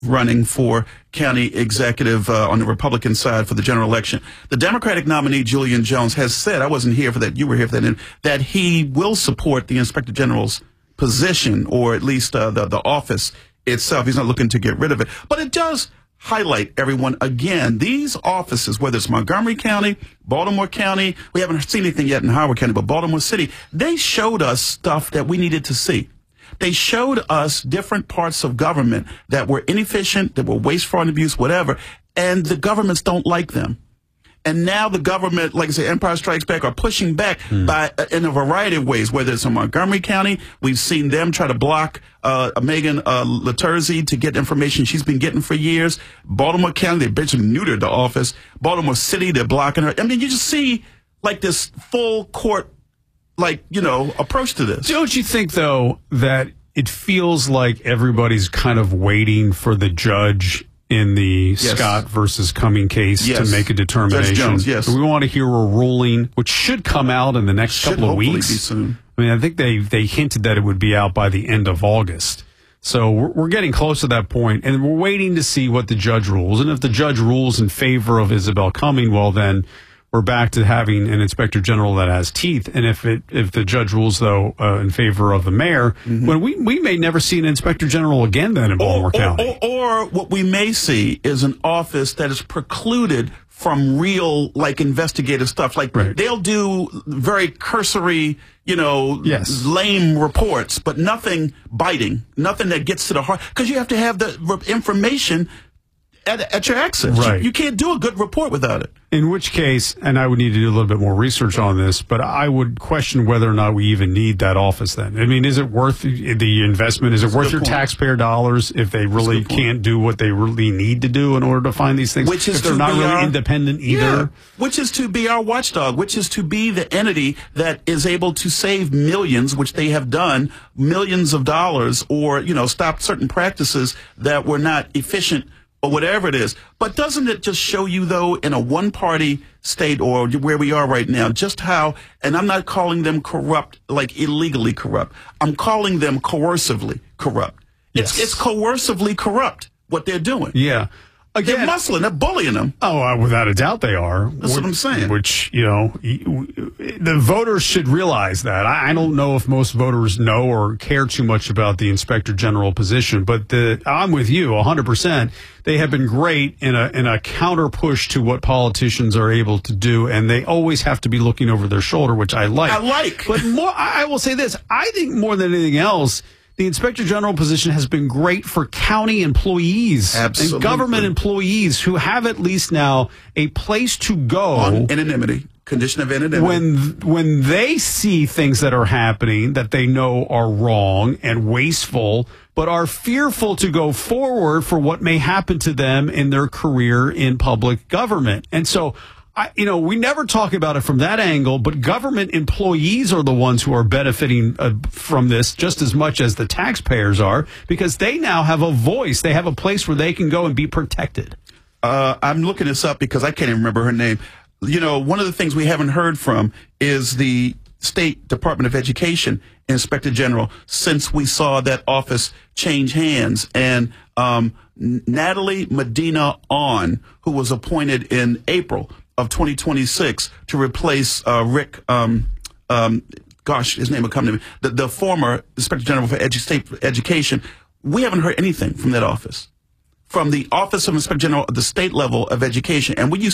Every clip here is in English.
running for county executive on the Republican side for the general election. The Democratic nominee, Julian Jones, has said, I wasn't here for that, you were here for that, that he will support the Inspector General's position, or at least the office itself. He's not looking to get rid of it. But it does highlight everyone again. These offices, whether it's Montgomery County, Baltimore County, we haven't seen anything yet in Howard County, but Baltimore City, they showed us stuff that we needed to see. They showed us different parts of government that were inefficient, that were wasteful and abuse, whatever, and the governments don't like them. And now the government, like I say, Empire Strikes Back, are pushing back in a variety of ways, whether it's in Montgomery County. We've seen them try to block Megan Laterzi to get information she's been getting for years. Baltimore County, they basically neutered the office. Baltimore City, they're blocking her. I mean, you just see like this full court, like, you know, approach to this. Don't you think, though, that it feels like everybody's kind of waiting for the judge in the Scott versus Cumming case to make a determination? Judge Jones, We want to hear a ruling, which should come out in the next couple of weeks. Be soon. I mean, I think they hinted that it would be out by the end of August. So we're getting close to that point, and we're waiting to see what the judge rules. And if the judge rules in favor of Isabel Cumming, well, then we're back to having an inspector general that has teeth. And if the judge rules, though, in favor of the mayor, when we may never see an inspector general again then in Baltimore County. Or what we may see is an office that is precluded from real, like, investigative stuff. Like, they'll do very cursory, you know, lame reports, but nothing biting, nothing that gets to the heart. Because you have to have the information at your access. Right. You can't do a good report without it. In which case, and I would need to do a little bit more research on this, but I would question whether or not we even need that office then. I mean, is it worth the investment? Is it worth your taxpayer dollars if they really can't do what they really need to do in order to find these things? Which is if they're not really independent either. Yeah. Which is to be our watchdog, which is to be the entity that is able to save millions, which they have done, millions of dollars, or, you know, stop certain practices that were not efficient or whatever it is. But doesn't it just show you, though, in a one-party state or where we are right now, just how, and I'm not calling them corrupt, like illegally corrupt. I'm calling them coercively corrupt. Yes. It's coercively corrupt, what they're doing. Yeah. Again, they're muscling, they're bullying them. Oh, without a doubt they are. That's what I'm saying. Which, you know, the voters should realize that. I don't know if most voters know or care too much about the inspector general position, but I'm with you 100%. They have been great in a counter push to what politicians are able to do, and they always have to be looking over their shoulder, which I like. But I will say this. I think more than anything else, the Inspector General position has been great for county employees and government employees who have at least now a place to go. On anonymity, condition of anonymity. When they see things that are happening that they know are wrong and wasteful, but are fearful to go forward for what may happen to them in their career in public government. And so, we never talk about it from that angle, but government employees are the ones who are benefiting from this just as much as the taxpayers are, because they now have a voice. They have a place where they can go and be protected. I'm looking this up because I can't even remember her name. You know, one of the things we haven't heard from is the State Department of Education Inspector General since we saw that office change hands. And Natalie Medina who was appointed in April of 2026 to replace Rick, his name will come to me, the former Inspector General for State Education. We haven't heard anything from that office, from the Office of Inspector General at the state level of education. And we used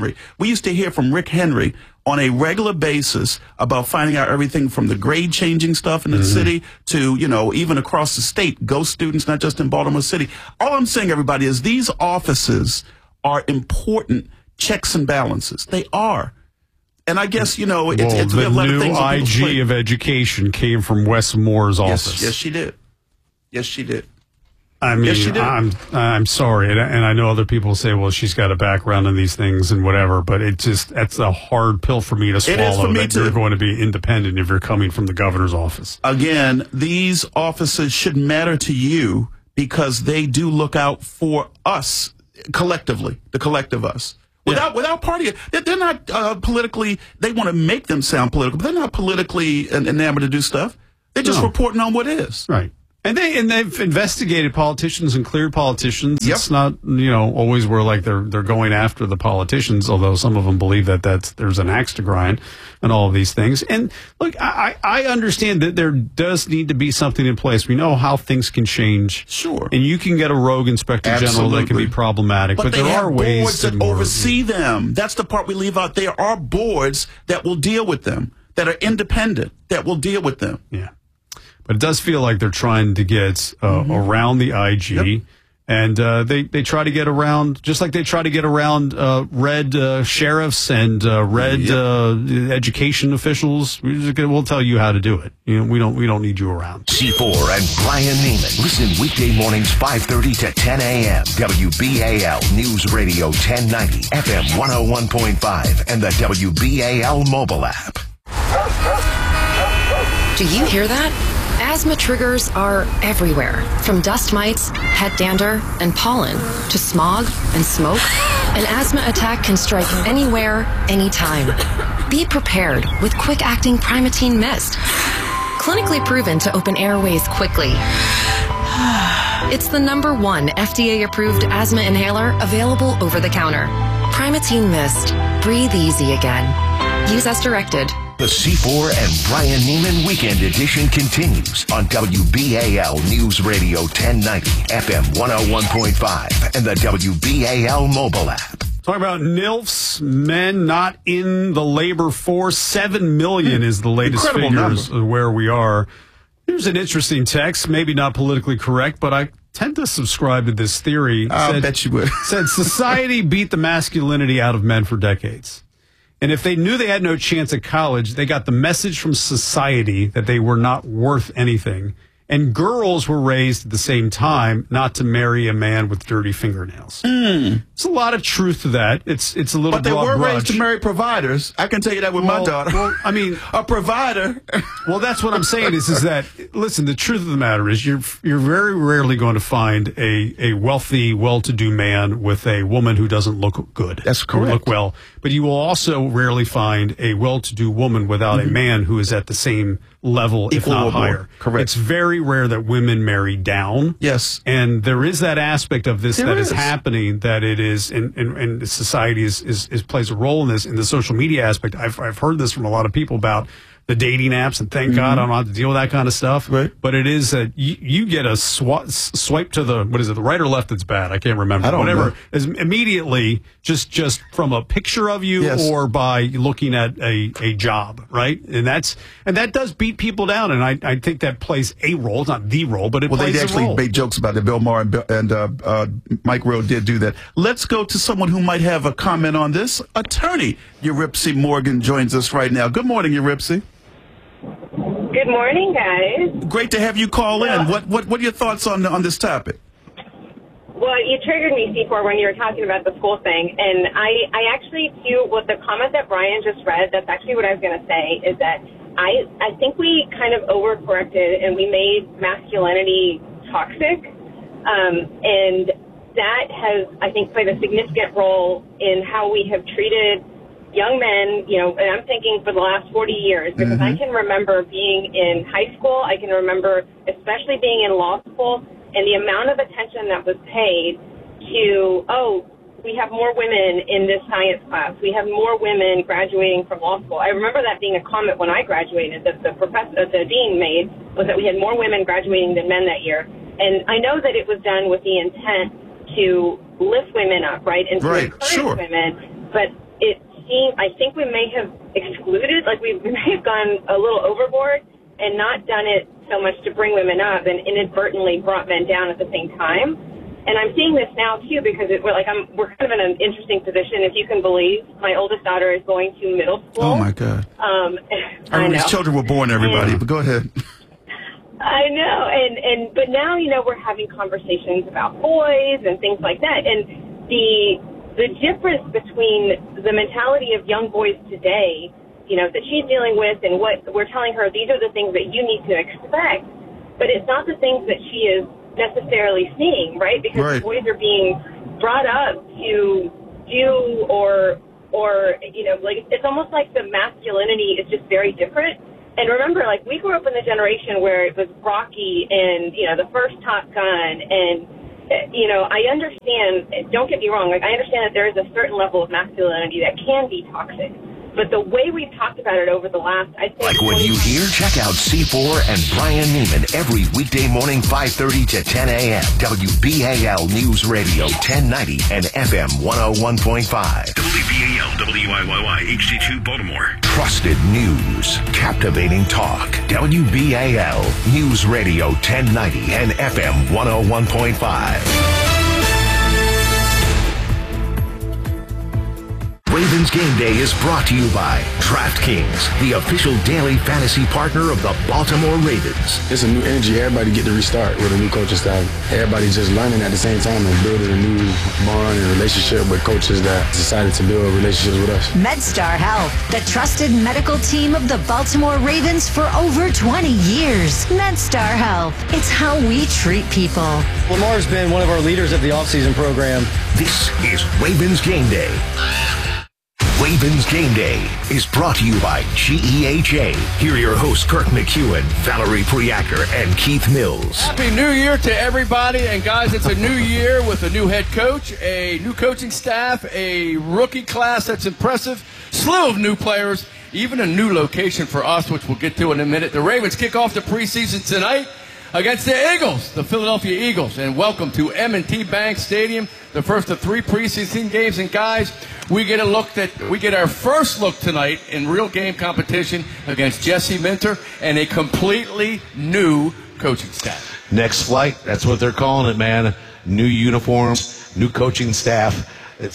to hear from Rick Henry on a regular basis about finding out everything from the grade changing stuff in the city to, even across the state, ghost students, not just in Baltimore City. All I'm saying, everybody, is these offices are important checks and balances. They are. And I guess, it's the new IG of education came from Wes Moore's office. Yes, she did. Yes, she did. I mean, yes, she did. I'm sorry. And I know other people say, well, she's got a background in these things and whatever, but that's a hard pill for me to swallow. It is for me too. You're going to be independent if you're coming from the governor's office. Again, these offices should matter to you because they do look out for us collectively, the collective us. Without party, they're not politically. They want to make them sound political, but they're not politically enamored to do stuff. They're just reporting on what is. Right. And they've investigated politicians and cleared politicians. Yep. It's not, always where like they're going after the politicians, although some of them believe that there's an axe to grind and all of these things. And look, I understand that there does need to be something in place. We know how things can change. Sure. And you can get a rogue inspector general that can be problematic, but there are ways boards that oversee them. That's the part we leave out. There are boards that will deal with them, that are independent, that will deal with them. Yeah. But it does feel like they're trying to get around the IG, Yep. and they try to get around, just like they try to get around red sheriffs and red education officials. We'll tell you how to do it. We don't need you around. C4 and Brian Neiman. Listen weekday mornings 5:30 to 10 a.m. WBAL News Radio 1090 FM 101.5 and the WBAL mobile app. Do you hear that? Asthma triggers are everywhere, from dust mites, head dander, and pollen, to smog and smoke. An asthma attack can strike anywhere, anytime. Be prepared with quick-acting Primatene Mist. Clinically proven to open airways quickly. It's the #1 FDA-approved asthma inhaler available over the counter. Primatene Mist. Breathe easy again. Use as directed. The C4 and Brian Neiman Weekend Edition continues on WBAL News Radio 1090 FM 101.5 and the WBAL mobile app. Talking about NILFs, men not in the labor force. 7 million is the latest figures of where we are. Here's an interesting text, maybe not politically correct, but I tend to subscribe to this theory. I bet you would. Said society beat the masculinity out of men for decades. And if they knew they had no chance at college, they got the message from society that they were not worth anything. And girls were raised at the same time not to marry a man with dirty fingernails. There's a lot of truth to that. It's a little But they broad were brush. raised to marry providers. I can tell you that with my daughter. Well, I mean, a provider. well, that's what I'm saying is that, listen, the truth of the matter is you're very rarely going to find a wealthy, well-to-do man with a woman who doesn't look good. That's Or correct. look well. But you will also rarely find a well-to-do woman without a man who is at the same level, if Equal not or more. higher. Correct. It's very rare that women marry down. Yes. And there is that aspect of this There that is. is happening, that it is, and society is plays a role in this, in the social media aspect. I've heard this from a lot of people about the dating apps, and thank God I don't have to deal with that kind of stuff. Right. But it is that you get a swipe to the, what is it, the right or left that's bad? I can't remember. I don't Whatever. know. Is immediately just from a picture of you Yes. or by looking at a job, right? And that does beat people down, and I think that plays a role. It's not the role, but it Well, plays they a actually role. made jokes about that. Bill Maher and Mike Rowe did do that. Let's go to someone who might have a comment on this. Attorney Euripsy Morgan joins us right now. Good morning, Euripsy. Good morning, guys. Great to have you call in. What are your thoughts on this topic? Well, you triggered me, C4, when you were talking about the school thing. And I actually, too, with the comment that Brian just read, that's actually what I was going to say, is that I think we kind of overcorrected and we made masculinity toxic. And that has, I think, played a significant role in how we have treated young men, and I'm thinking for the last 40 years, because I can remember being in high school, I can remember especially being in law school, and the amount of attention that was paid to, we have more women in this science class, we have more women graduating from law school. I remember that being a comment when I graduated that the dean made, was that we had more women graduating than men that year. And I know that it was done with the intent to lift women up, right, and to Right, encourage sure. women, but I think we may have excluded, like we may have gone a little overboard and not done it so much to bring women up and inadvertently brought men down at the same time. And I'm seeing this now too because we're kind of in an interesting position. If you can believe, my oldest daughter is going to middle school. Oh my God! I These know. children were born, everybody. But go ahead. I know, but now we're having conversations about boys and things like that, and the difference between the mentality of young boys today, that she's dealing with, and what we're telling her, these are the things that you need to expect, but it's not the things that she is necessarily seeing, right? Because Right. the boys are being brought up to do or like it's almost like the masculinity is just very different. And remember, like, we grew up in the generation where it was Rocky and, you know, the first Top Gun. And, you know, I understand, don't get me wrong, like, I understand that there is a certain level of masculinity that can be toxic. But the way we've talked about it over the last, I think... Like what you hear? Check out C4 and Brian Neiman every weekday morning, 5:30 to 10 a.m. WBAL News Radio 1090 and FM 101.5. WBAL, WIYY, HD2 Baltimore. Trusted news. Captivating talk. WBAL News Radio 1090 and FM 101.5. Ravens Game Day is brought to you by DraftKings, the official daily fantasy partner of the Baltimore Ravens. It's a new energy. Everybody get to restart with a new coaching staff. Everybody's just learning at the same time and building a new bond and relationship with coaches that decided to build relationships with us. MedStar Health, the trusted medical team of the Baltimore Ravens for over 20 years. MedStar Health, it's how we treat people. Lamar's been one of our leaders of the offseason program. This is Ravens Game Day. Ravens Game Day is brought to you by GEHA. Here are your hosts, Kirk McEwen, Valerie Priaker, and Keith Mills. Happy New Year to everybody. And, guys, it's a new year with a new head coach, a new coaching staff, a rookie class that's impressive, slew of new players, even a new location for us, which we'll get to in a minute. The Ravens kick off the preseason tonight against the Eagles, the Philadelphia Eagles. And welcome to M&T Bank Stadium, the first of 3 preseason games. And, guys, we get our first look tonight in real game competition against Jesse Minter and a completely new coaching staff. Next flight, that's what they're calling it, man. New uniforms, new coaching staff.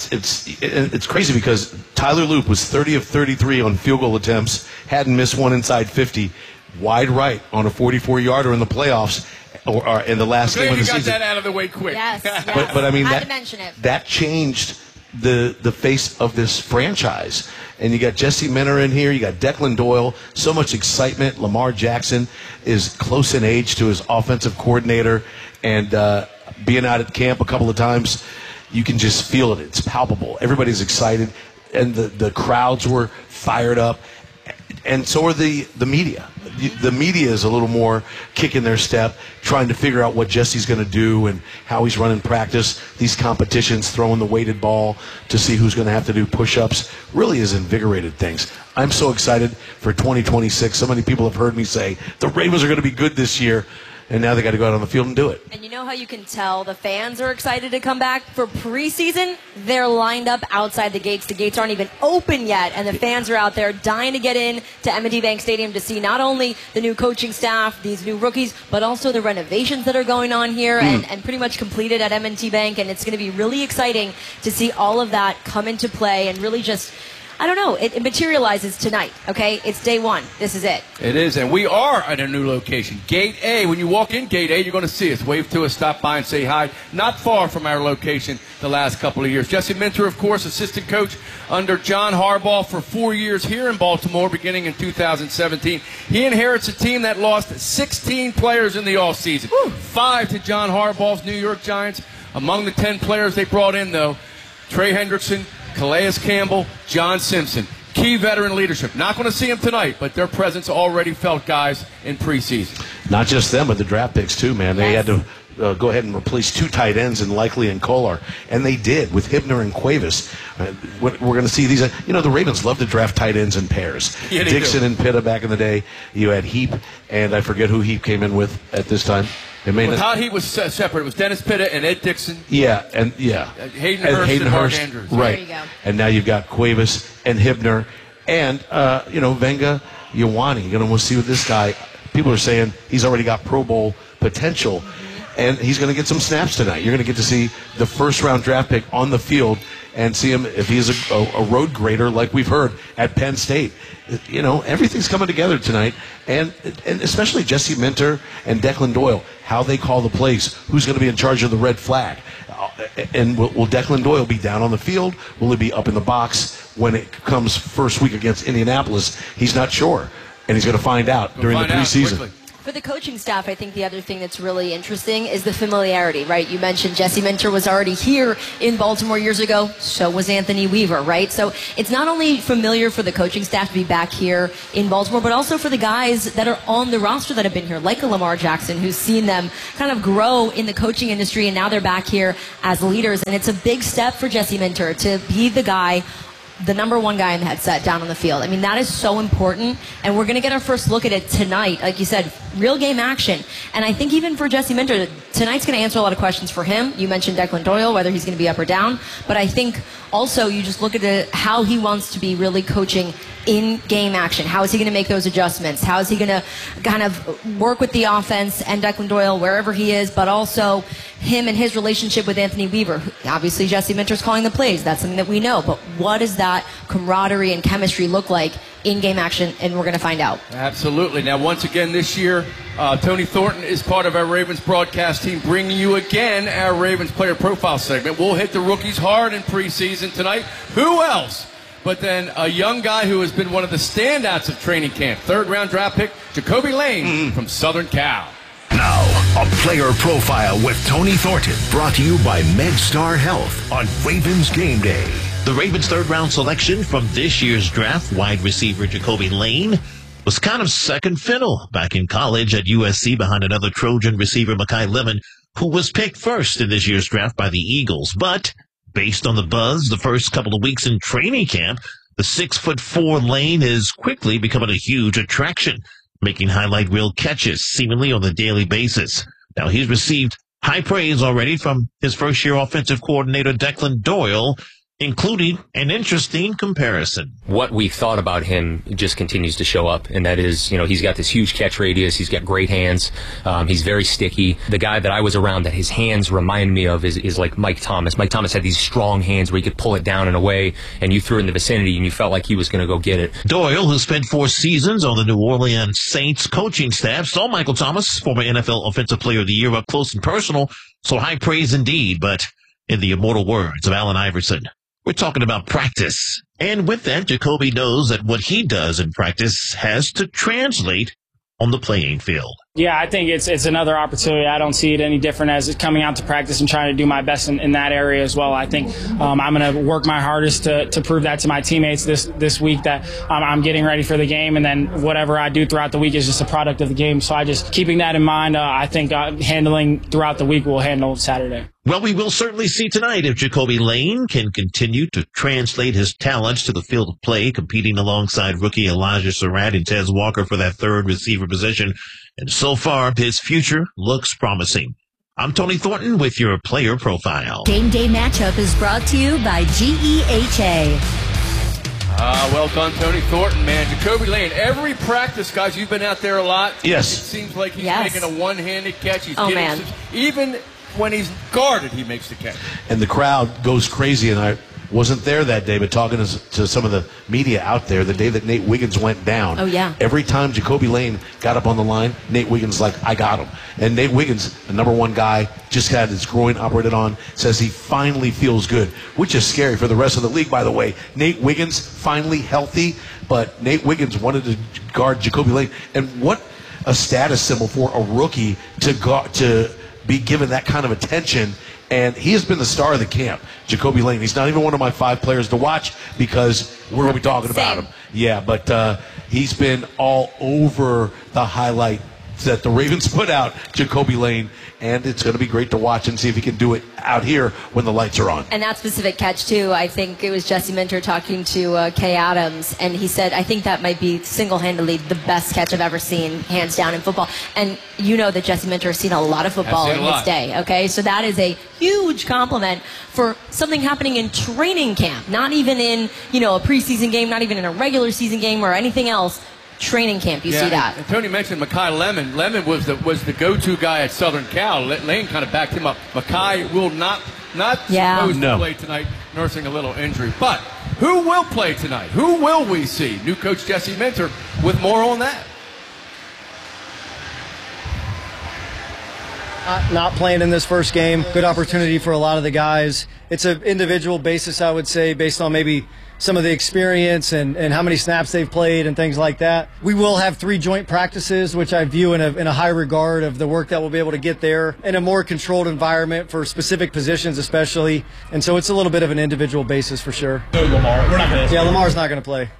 It's crazy because Tyler Loop was 30 of 33 on field goal attempts, hadn't missed one inside 50, wide right on a 44-yarder in the playoffs. Or in the last game of the season. You got that out of the way quick. Yes. But I mean, had to mention it. That changed the face of this franchise. And you got Jesse Minter in here. You got Declan Doyle. So much excitement. Lamar Jackson is close in age to his offensive coordinator. And being out at camp a couple of times, you can just feel it. It's palpable. Everybody's excited. And the crowds were fired up. And so are the media. The media is a little more kicking their step, trying to figure out what Jesse's going to do and how he's running practice. These competitions, throwing the weighted ball to see who's going to have to do push-ups, really has invigorated things. I'm so excited for 2026. So many people have heard me say, the Ravens are going to be good this year. And now they got to go out on the field and do it. And you know how you can tell the fans are excited to come back for preseason? They're lined up outside the gates. The gates aren't even open yet, and the fans are out there dying to get in to M&T Bank Stadium to see not only the new coaching staff, these new rookies, but also the renovations that are going on here and pretty much completed at M&T Bank. And it's going to be really exciting to see all of that come into play and really just... I don't know. It materializes tonight, okay? It's day one. This is it. It is, and we are at a new location. Gate A. When you walk in Gate A, you're going to see us. Wave to us, stop by, and say hi. Not far from our location the last couple of years. Jesse Minter, of course, assistant coach under John Harbaugh for 4 years here in Baltimore, beginning in 2017. He inherits a team that lost 16 players in the offseason. 5 to John Harbaugh's New York Giants. Among the 10 players they brought in, though, Trey Hendrickson, Calais Campbell, John Simpson. Key veteran leadership. Not going to see them tonight, but their presence already felt, guys, in preseason. Not just them, but the draft picks, too, man. They had to go ahead and replace 2 tight ends in Likely and Kolar. And they did with Hibner and Cuevas. We're going to see these. The Ravens love to draft tight ends in pairs. Yeah, Dixon and Pitta back in the day. You had Heap, and I forget who Heap came in with at this time. Todd Heap was separate. It was Dennis Pitta and Ed Dixon. Hayden Hurst and Mark Andrews. Right. There you go. And now you've got Cuevas and Hibner. And, Venga Ioane. We'll see with this guy. People are saying he's already got Pro Bowl potential. And he's going to get some snaps tonight. You're going to get to see the first-round draft pick on the field and see him if he's a road grader like we've heard at Penn State. Everything's coming together tonight. And especially Jesse Minter and Declan Doyle, how they call the plays, who's going to be in charge of the red flag. And will Declan Doyle be down on the field? Will he be up in the box when it comes first week against Indianapolis? He's not sure. And he's going to find out during the preseason. For the coaching staff, I think the other thing that's really interesting is the familiarity, right? You mentioned Jesse Minter was already here in Baltimore years ago. So was Anthony Weaver, right? So it's not only familiar for the coaching staff to be back here in Baltimore, but also for the guys that are on the roster that have been here, like a Lamar Jackson, who's seen them kind of grow in the coaching industry, and now they're back here as leaders. And it's a big step for Jesse Minter to be the guy, the number one guy in the headset down on the field. I mean, that is so important, and we're going to get our first look at it tonight. Like you said, real game action. And I think even for Jesse Minter, tonight's going to answer a lot of questions for him. You mentioned Declan Doyle, whether he's going to be up or down, but I think also you just look at how he wants to be really coaching in game action. How is he going to make those adjustments? How is he going to kind of work with the offense and Declan Doyle wherever he is, but also him and his relationship with Anthony Weaver? Obviously, Jesse Minter's calling the plays. That's something that we know. But what does that camaraderie and chemistry look like in game action? And we're going to find out. Absolutely. Now, once again this year, Tony Thornton is part of our Ravens broadcast team, bringing you again our Ravens player profile segment. We'll hit the rookies hard in preseason tonight. Who else? But then a young guy who has been one of the standouts of training camp, third-round draft pick, Jacoby Lane from Southern Cal. Now, a player profile with Tony Thornton, brought to you by MedStar Health on Ravens Game Day. The Ravens' third-round selection from this year's draft, wide receiver Jacoby Lane, was kind of second fiddle back in college at USC behind another Trojan receiver, Makai Lemon, who was picked first in this year's draft by the Eagles. But based on the buzz the first couple of weeks in training camp, the 6'4" Lane is quickly becoming a huge attraction, making highlight reel catches seemingly on a daily basis. Now, he's received high praise already from his first-year offensive coordinator, Declan Doyle, including an interesting comparison. What we thought about him just continues to show up, and that is, he's got this huge catch radius, he's got great hands, he's very sticky. The guy that I was around that his hands remind me of is like Mike Thomas. Mike Thomas had these strong hands where he could pull it down and away, and you threw it in the vicinity and you felt like he was going to go get it. Doyle, who spent 4 seasons on the New Orleans Saints coaching staff, saw Michael Thomas, former NFL Offensive Player of the Year, up close and personal, so high praise indeed. But in the immortal words of Allen Iverson, we're talking about practice. And with that, Jacoby knows that what he does in practice has to translate on the playing field. Yeah, I think it's another opportunity. I don't see it any different as coming out to practice and trying to do my best in that area as well. I think I'm going to work my hardest to prove that to my teammates this week, that I'm getting ready for the game, and then whatever I do throughout the week is just a product of the game. So I just keeping that in mind, I think handling throughout the week will handle Saturday. Well, we will certainly see tonight if Jacoby Lane can continue to translate his talents to the field of play, competing alongside rookie Elijah Surratt and Tez Walker for that third receiver position. And so far, his future looks promising. I'm Tony Thornton with your player profile. Game Day Matchup is brought to you by GEHA. Well done, Tony Thornton, man. Jacoby Lane, every practice, guys, you've been out there a lot. Yes. It seems like he's making a one-handed catch. He's getting man. Even when he's guarded, he makes the catch. And the crowd goes crazy, and I wasn't there that day, but talking to some of the media out there, the day that Nate Wiggins went down. Oh, yeah. Every time Jacoby Lane got up on the line, Nate Wiggins like, I got him. And Nate Wiggins, the number one guy, just had his groin operated on, says he finally feels good, which is scary for the rest of the league, by the way. Nate Wiggins finally healthy, but Nate Wiggins wanted to guard Jacoby Lane. And what a status symbol for a rookie to be given that kind of attention. And he has been the star of the camp, Jacoby Lane. He's not even one of my 5 players to watch because we're going to be talking about him. Yeah, but he's been all over the highlight that the Ravens put out, Jacoby Lane, and it's going to be great to watch and see if he can do it out here when the lights are on. And that specific catch, too, I think it was Jesse Minter talking to Kay Adams, and he said, I think that might be single-handedly the best catch I've ever seen, hands down, in football. And you know that Jesse Minter has seen a lot of football in his day, okay? So that is a huge compliment for something happening in training camp, not even in, a preseason game, not even in a regular season game or anything else. Training camp, you see that. And Tony mentioned Makai Lemon. Lemon was the go-to guy at Southern Cal. Lane kind of backed him up. Makai will not supposed to play tonight, nursing a little injury. But who will play tonight? Who will we see? New coach Jesse Minter with more on that. Not playing in this first game, good opportunity for a lot of the guys. It's an individual basis, I would say, based on maybe some of the experience and how many snaps they've played and things like that. We will have 3 joint practices, which I view in a high regard of the work that we'll be able to get there in a more controlled environment for specific positions especially. And so it's a little bit of an individual basis for sure. No, Lamar. We're not going to. Yeah, Lamar's not going to play.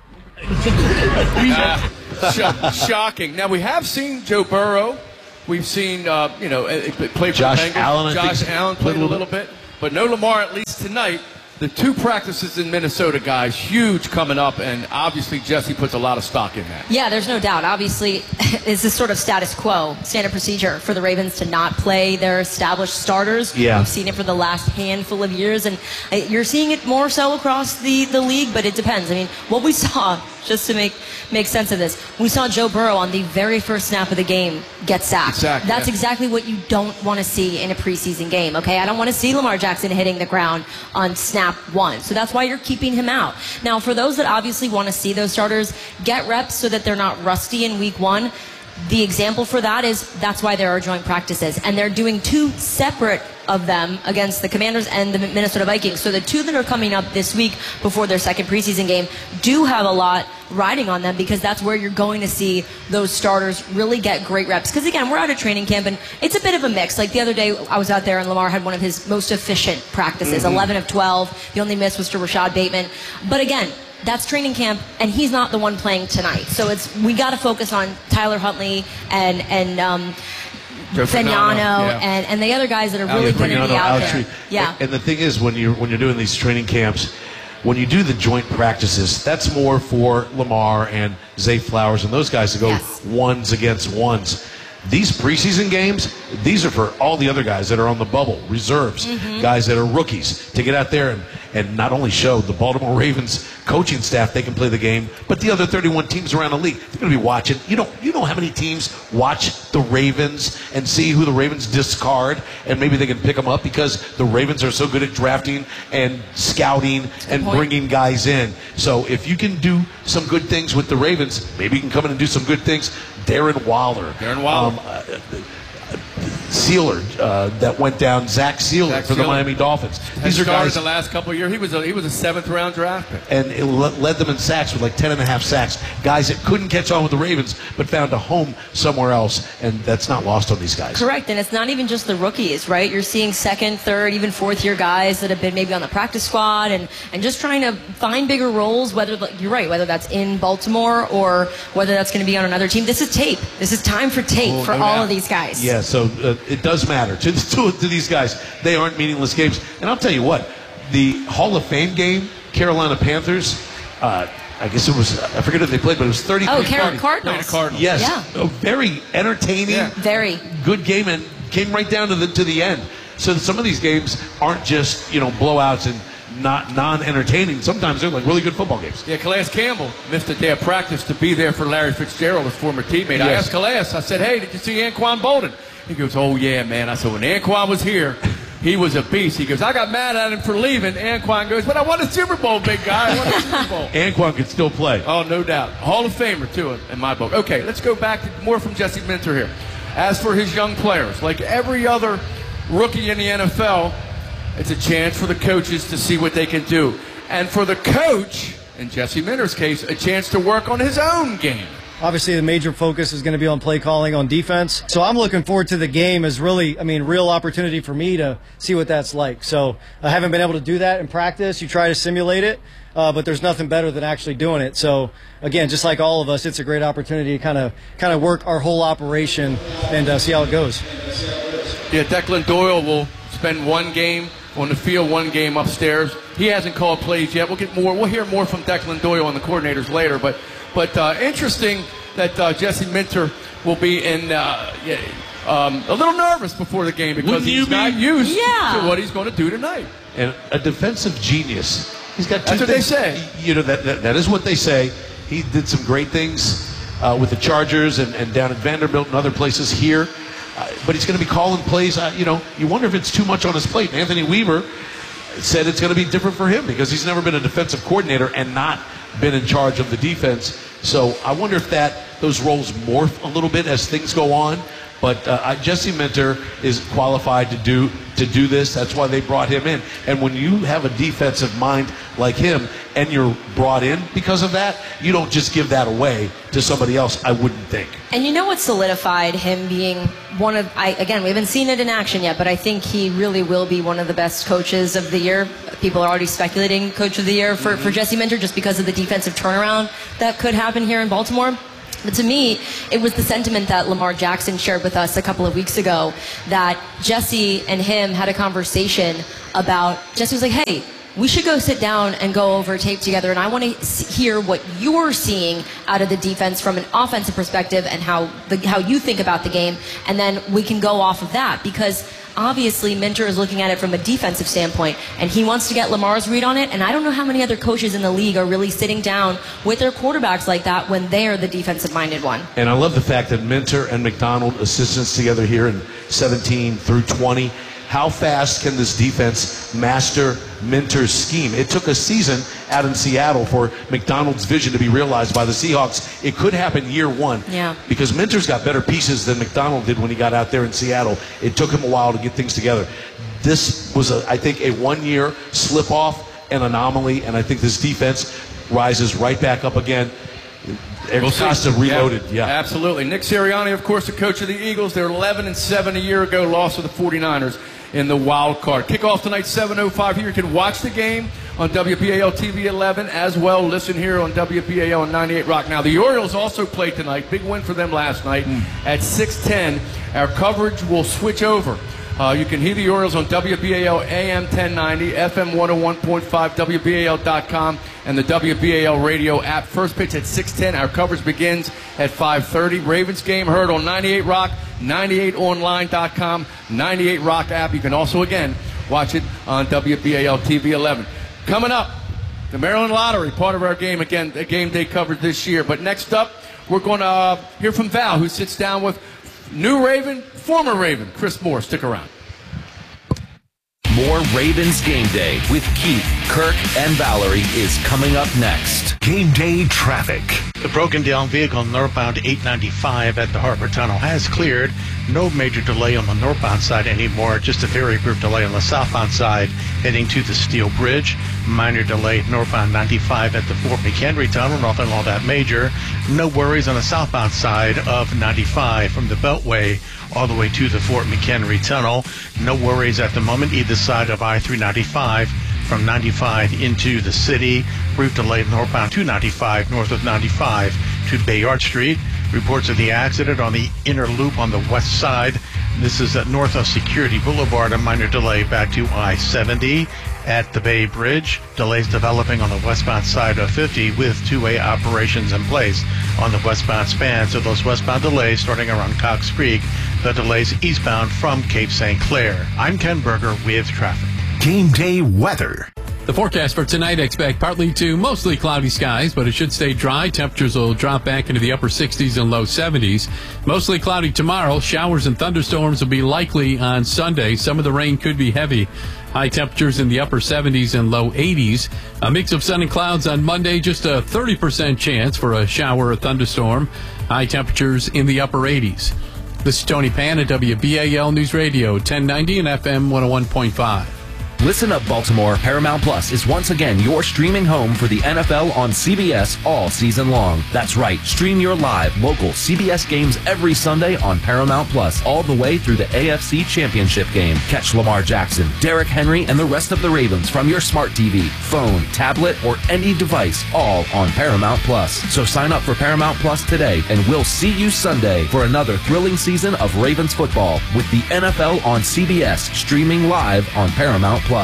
Shocking. Now, we have seen Joe Burrow. We've seen, play for Josh the Bengals. Allen, Josh Allen played a little bit. But no Lamar, at least tonight. The 2 practices in Minnesota, guys, huge coming up, and obviously Jesse puts a lot of stock in that. Yeah, there's no doubt. Obviously, it's this sort of status quo, standard procedure for the Ravens to not play their established starters. Yeah. We've seen it for the last handful of years, and you're seeing it more so across the league, but it depends. I mean, what we saw, just to make sense of this, we saw Joe Burrow on the very first snap of the game get sacked. That's exactly what you don't want to see in a preseason game, okay? I don't want to see Lamar Jackson hitting the ground on snap 1. So that's why you're keeping him out. Now, for those that obviously want to see those starters get reps so that they're not rusty in week 1, the example for that is that's why there are joint practices. And they're doing 2 separate of them against the Commanders and the Minnesota Vikings. So the 2 that are coming up this week before their second preseason game do have a lot riding on them, because that's where you're going to see those starters really get great reps. Because again, we're out of training camp and it's a bit of a mix. Like the other day I was out there and Lamar had one of his most efficient practices, 11 of 12. The only miss was to Rashad Bateman. But again, that's training camp, and he's not the one playing tonight. So we got to focus on Tyler Huntley and Fagnano and the other guys that are really going to be out there. Yeah. And the thing is, when you're doing these training camps, when you do the joint practices, that's more for Lamar and Zay Flowers and those guys to go ones against ones. These preseason games, these are for all the other guys that are on the bubble, reserves, guys that are rookies, to get out there and not only show the Baltimore Ravens coaching staff they can play the game, but the other 31 teams around the league. They're going to be watching. You know how many teams watch the Ravens and see who the Ravens discard, and maybe they can pick them up because the Ravens are so good at drafting and scouting and bringing guys in. So if you can do some good things with the Ravens, maybe you can come in and do some good things. Darren Waller. Sealer that went down, Zach Sealer for the Miami Dolphins. These are guys the last couple of years. He was a 7th-round draft pick, and it led them in sacks with like 10.5 sacks. Guys that couldn't catch on with the Ravens, but found a home somewhere else, and that's not lost on these guys. Correct, and it's not even just the rookies, right? You're seeing 2nd, 3rd, even 4th-year guys that have been maybe on the practice squad and just trying to find bigger roles. Whether you're right, whether that's in Baltimore or whether that's going to be on another team. This is tape. This is time for tape for all of these guys. Yeah, so it does matter to these guys. They aren't meaningless games. And I'll tell you what, the Hall of Fame game, Carolina Panthers, I guess it was, I forget if they played, but it was 33-30. Cardinals. Yes. Yeah. A very entertaining, very good game, and came right down to the end. So some of these games aren't just, blowouts and not non-entertaining. Sometimes they're like really good football games. Yeah, Calais Campbell missed a day of practice to be there for Larry Fitzgerald, his former teammate. I asked Calais, I said, hey, did you see Anquan Bolden? He goes, oh, yeah, man. I said, when Anquan was here, he was a beast. He goes, I got mad at him for leaving. Anquan goes, but I won a Super Bowl, big guy. I won a Super Bowl. Anquan could still play. Oh, no doubt. Hall of Famer, too, in my book. Okay, let's go back to more from Jesse Minter here. As for his young players, like every other rookie in the NFL, it's a chance for the coaches to see what they can do. And for the coach, in Jesse Minter's case, a chance to work on his own game. Obviously, the major focus is going to be on play calling on defense. So I'm looking forward to the game as really, real opportunity for me to see what that's like. So I haven't been able to do that in practice. You try to simulate it, but there's nothing better than actually doing it. So again, just like all of us, it's a great opportunity to kind of work our whole operation and see how it goes. Yeah, Declan Doyle will spend one game on the field, one game upstairs. He hasn't called plays yet. We'll hear more from Declan Doyle and the coordinators later. But interesting that Jesse Minter will be in a little nervous before the game because he's not used to what he's going to do tonight. And a defensive genius. He's got two That's what things. they say. That is what they say. He did some great things with the Chargers and down at Vanderbilt and other places here. But he's going to be calling plays. You wonder if it's too much on his plate. And Anthony Weaver said it's going to be different for him because he's never been a defensive coordinator and not been in charge of the defense. So I wonder if those roles morph a little bit as things go on. But Jesse Minter is qualified to do this. That's why they brought him in. And when you have a defensive mind like him and you're brought in because of that, you don't just give that away to somebody else, I wouldn't think. And you know what solidified him being one of, again, we haven't seen it in action yet, but I think he really will be one of the best coaches of the year. People are already speculating coach of the year for Jesse Minter just because of the defensive turnaround that could happen here in Baltimore. But to me, it was the sentiment that Lamar Jackson shared with us a couple of weeks ago, that Jesse and him had a conversation about, Jesse was like, hey, we should go sit down and go over tape together, and I want to hear what you're seeing out of the defense from an offensive perspective and how you think about the game, and then we can go off of that, because obviously Minter is looking at it from a defensive standpoint, and he wants to get Lamar's read on it, and I don't know how many other coaches in the league are really sitting down with their quarterbacks like that when they're the defensive-minded one. And I love the fact that Minter and McDonald, assistants together here in 17 through 20, how fast can this defense master Minter's scheme? It took a season out in Seattle for McDonald's vision to be realized by the Seahawks. It could happen year one. Yeah. Because Minter's got better pieces than McDonald did when he got out there in Seattle. It took him a while to get things together. This was, I think, a one-year slip-off, an anomaly, and I think this defense rises right back up again. We'll Costa reloaded, yeah. Absolutely. Nick Sirianni, of course, the coach of the Eagles. They're 11-7 a year ago, lost to the 49ers in the wild card. Kickoff tonight, 7:05 here. You can watch the game on WBAL TV 11 as well. Listen here on WBAL on 98 Rock. Now, the Orioles also played tonight. Big win for them last night at 6:10. Our coverage will switch over. You can hear the Orioles on WBAL AM 1090, FM 101.5, WBAL.com, and the WBAL radio app. First pitch at 6:10. Our coverage begins at 5:30. Ravens game heard on 98 Rock, 98online.com, 98 Rock app. You can also, again, watch it on WBAL TV 11. Coming up, the Maryland Lottery, part of our game, again, a game day coverage this year. But next up, we're going to hear from Val, who sits down with new Raven, former Raven, Chris Moore. Stick around. More Ravens Game Day with Keith, Kirk, and Valerie is coming up next. Game Day traffic. The broken down vehicle northbound 895 at the Harbor Tunnel has cleared. No major delay on the northbound side anymore, just a very brief delay on the southbound side heading to the Steel Bridge. Minor delay northbound 95 at the Fort McHenry Tunnel, nothing all that major. No worries on the southbound side of 95 from the Beltway all the way to the Fort McHenry Tunnel. No worries at the moment either side of I-395 from 95 into the city. Brief delay northbound 295 north of 95 to Bayard Street. Reports of the accident on the inner loop on the west side. This is at north of Security Boulevard. A minor delay back to I-70 at the Bay Bridge. Delays developing on the westbound side of 50 with two-way operations in place on the westbound span. So those westbound delays starting around Cox Creek. The delays eastbound from Cape St. Clair. I'm Ken Berger with traffic. Game Day weather. The forecast for tonight, expect partly to mostly cloudy skies, but it should stay dry. Temperatures will drop back into the upper 60s and low 70s. Mostly cloudy tomorrow. Showers and thunderstorms will be likely on Sunday. Some of the rain could be heavy. High temperatures in the upper 70s and low 80s. A mix of sun and clouds on Monday. Just a 30% chance for a shower or thunderstorm. High temperatures in the upper 80s. This is Tony Pan at WBAL News Radio, 1090 and FM 101.5. Listen Up Baltimore. Paramount Plus is once again your streaming home for the NFL on CBS all season long. That's right. Stream your live, local CBS games every Sunday on Paramount Plus all the way through the AFC Championship game. Catch Lamar Jackson, Derrick Henry, and the rest of the Ravens from your smart TV, phone, tablet, or any device, all on Paramount Plus. So sign up for Paramount Plus today, and we'll see you Sunday for another thrilling season of Ravens football with the NFL on CBS, streaming live on Paramount Plus.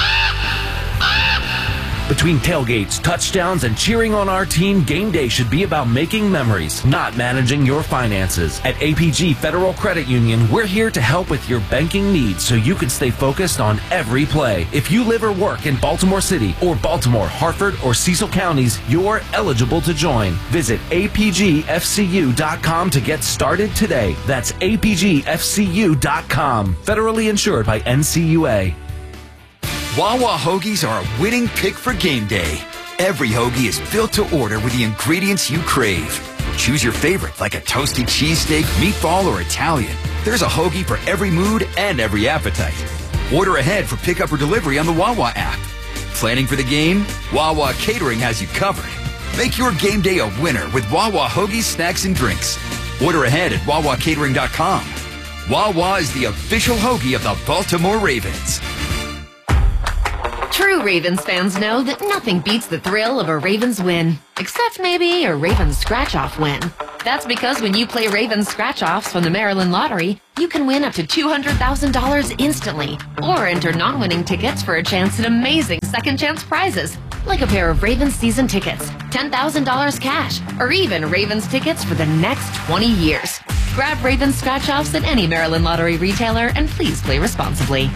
Between tailgates, touchdowns, and cheering on our team, game day should be about making memories, not managing your finances. At APG Federal Credit Union, we're here to help with your banking needs so you can stay focused on every play. If you live or work in Baltimore City or Baltimore, Hartford, or Cecil counties, you're eligible to join. Visit apgfcu.com to get started today. That's apgfcu.com. Federally insured by NCUA. Wawa hoagies are a winning pick for game day. Every hoagie is built to order with the ingredients you crave. Choose your favorite, like a toasty cheesesteak, meatball, or Italian. there's a hoagie for every mood and every appetite. Order ahead for pickup or delivery on the Wawa app. Planning for the game? Wawa Catering has you covered. Make your game day a winner with Wawa hoagies, snacks, and drinks. Order ahead at wawacatering.com. Wawa is the official hoagie of the Baltimore Ravens. True Ravens fans know that nothing beats the thrill of a Ravens win, except maybe a Ravens scratch-off win. That's because when you play Ravens scratch-offs from the Maryland Lottery, you can win up to $200,000 instantly, or enter non-winning tickets for a chance at amazing second-chance prizes, like a pair of Ravens season tickets, $10,000 cash, or even Ravens tickets for the next 20 years. Grab Ravens scratch-offs at any Maryland Lottery retailer, and please play responsibly.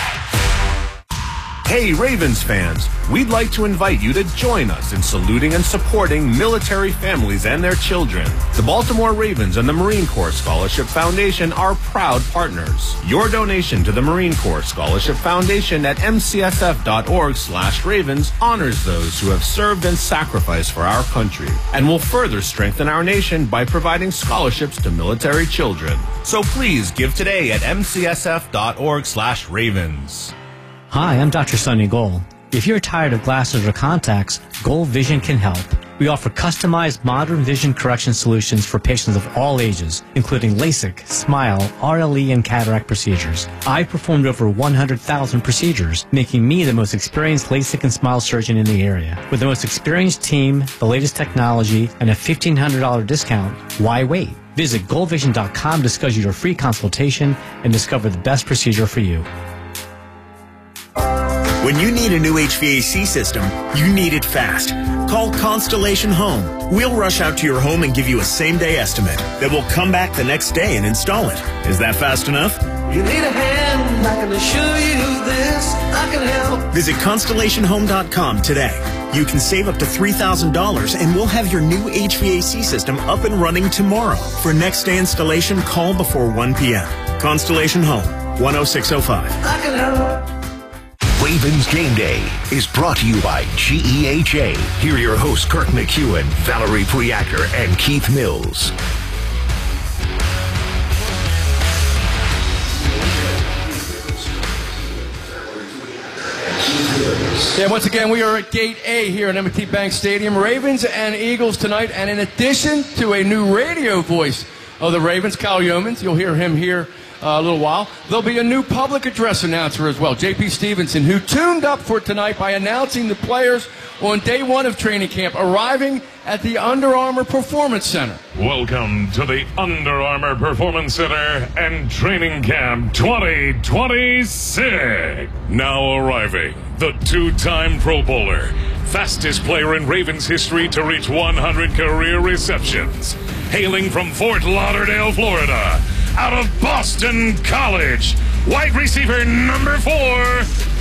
Hey Ravens fans, we'd like to invite you to join us in saluting and supporting military families and their children. The Baltimore Ravens and the Marine Corps Scholarship Foundation are proud partners. Your donation to the Marine Corps Scholarship Foundation at mcsf.org/Ravens honors those who have served and sacrificed for our country and will further strengthen our nation by providing scholarships to military children. So please give today at mcsf.org/Ravens. Hi, I'm Dr. Sonny Gold. If you're tired of glasses or contacts, Gold Vision can help. We offer customized modern vision correction solutions for patients of all ages, including LASIK, SMILE, RLE, and cataract procedures. I performed over 100,000 procedures, making me the most experienced LASIK and SMILE surgeon in the area. With the most experienced team, the latest technology, and a $1,500 discount, why wait? Visit goldvision.com to schedule your free consultation and discover the best procedure for you. When you need a new HVAC system, you need it fast. Call Constellation Home. We'll rush out to your home and give you a same-day estimate that will come back the next day and install it. Is that fast enough? You need a hand, I can assure you this, I can help. Visit ConstellationHome.com today. You can save up to $3,000 and we'll have your new HVAC system up and running tomorrow. For next day installation, call before 1 p.m. Constellation Home, 10605. I can help. Ravens Game Day is brought to you by GEHA. Here are your hosts, Kirk McEwen, Valerie Priaker, and Keith Mills. Yeah, once again, we are at Gate A here at M&T Bank Stadium. Ravens and Eagles tonight, and in addition to a new radio voice of the Ravens, Kyle Yeomans, you'll hear him here a little while. There'll be a new public address announcer as well, J.P. Stevenson, who tuned up for tonight by announcing the players on day one of training camp arriving at the Under Armour Performance Center. Welcome to the Under Armour Performance Center and Training Camp 2026. Now arriving, the two-time Pro Bowler, fastest player in Ravens history to reach 100 career receptions, hailing from Fort Lauderdale, Florida, out of Boston College, wide receiver number 4,